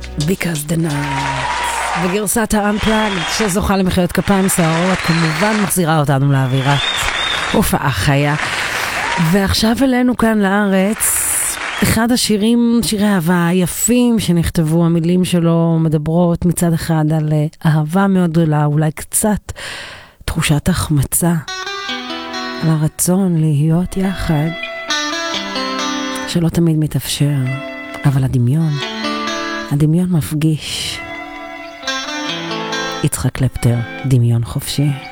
Because the night. בגרסת ה-Unplugged שזוכה למחיאות כפיים סערות, כמובן מחזירה אותנו לאווירת הופעה חיה. ועכשיו אלינו כאן לארץ, אחד השירים, שירי אהבה היפים שנכתבו, המילים שלו מדברות מצד אחד על אהבה מאוד גדולה, אולי קצת תחושת החמצה, על הרצון להיות יחד, שלא תמיד מתאפשר, אבל הדמיון מפגיש. יצחק קלפטר, דמיון חופשי.